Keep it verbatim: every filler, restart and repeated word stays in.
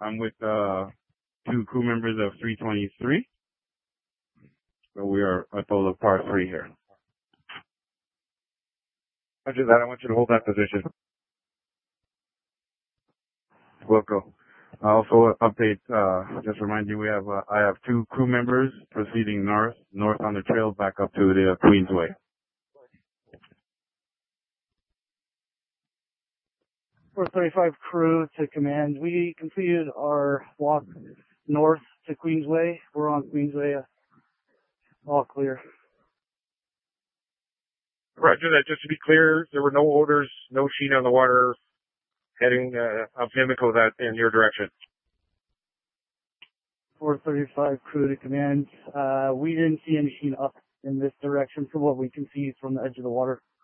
I'm with uh, two crew members of three twenty-three. So we are a total of par three here. After that, I want you to hold that position. We'll go. I also update, uh, just remind you, we have, uh, I have two crew members proceeding north, north on the trail back up to the uh, Queensway. four thirty-five crew to command. We completed our walk north to Queensway. We're on Queensway. All clear. Roger that. Just to be clear, there were no odors, no sheen on the water heading uh, of Pimlico that in your direction. four thirty-five crew to command. Uh, we didn't see any sheen up in this direction from what we can see from the edge of the water.